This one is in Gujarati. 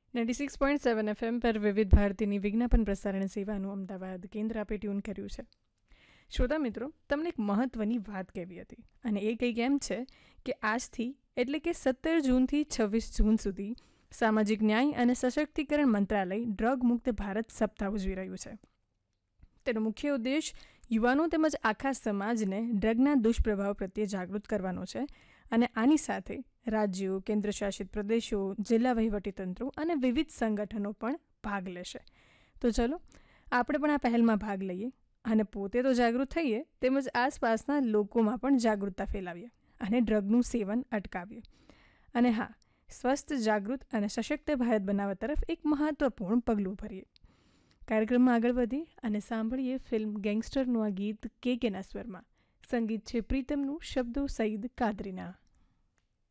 96.7 FM પર વિવિધ ભારતીની વિજ્ઞાપન પ્રસારણ સેવાનું અમદાવાદ કેન્દ્ર આપે ટ્યુન કર્યું છે. શ્રોતા મિત્રો, તમને એક મહત્ત્વની વાત કહેવી હતી અને એ કંઈક એમ છે કે આજથી એટલે કે 17 જૂનથી 26 જૂન સુધી સામાજિક ન્યાય અને સશક્તિકરણ મંત્રાલય ડ્રગ મુક્ત ભારત સપ્તાહ ઉજવી રહ્યું છે. તેનો મુખ્ય ઉદ્દેશ યુવાનો તેમજ આખા સમાજને ડ્રગના દુષ્પ્રભાવ પ્રત્યે જાગૃત કરવાનો છે અને આની સાથે રાજ્યો, કેન્દ્રશાસિત પ્રદેશો, જિલ્લા વહીવટીતંત્રો અને વિવિધ સંગઠનો પણ ભાગ લેશે. તો ચલો આપણે પણ આ પહેલમાં ભાગ લઈએ અને પોતે તો જાગૃત થઈએ તેમજ આસપાસના લોકોમાં પણ જાગૃતતા ફેલાવીએ અને ડ્રગનું સેવન અટકાવીએ. અને હા, સ્વસ્થ, જાગૃત અને સશક્ત ભારત બનાવવા તરફ એક મહત્વપૂર્ણ પગલું ભરીએ. કાર્યક્રમમાં આગળ વધી અને સાંભળીએ ફિલ્મ ગેંગસ્ટરનું આ ગીત કે ના સ્વરમાં. સંગીત છે પ્રીતમનું, શબ્દો સઈદ કાદરીના.